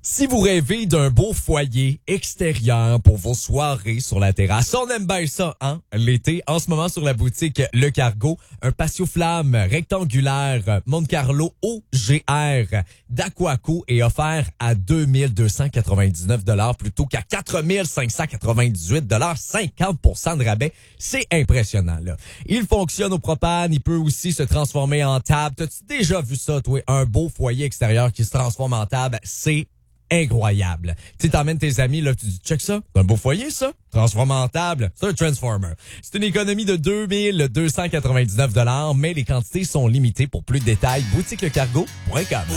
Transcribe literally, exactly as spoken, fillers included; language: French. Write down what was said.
Si vous rêvez d'un beau foyer extérieur pour vos soirées sur la terrasse, on aime bien ça, hein? L'été, en ce moment sur la boutique Le Cargo, un patio flamme rectangulaire Monte Carlo O G R d'Aquaco est offert à deux mille deux cent quatre-vingt-dix-neuf dollars plutôt qu'à quatre mille cinq cent quatre-vingt-dix-huit dollars, cinquante pour cent de rabais. C'est impressionnant, là. Il fonctionne au propane, il peut aussi se transformer en table. T'as-tu déjà vu ça, toi? Un beau foyer extérieur qui se transforme en table, c'est incroyable. Tu sais, t'emmènes tes amis, là, tu dis, check ça, c'est un beau foyer, ça. Transforme en table, c'est un transformer. C'est une économie de deux mille deux cent quatre-vingt-dix-neuf dollars, mais les quantités sont limitées. Pour plus de détails, boutique le cargo point com.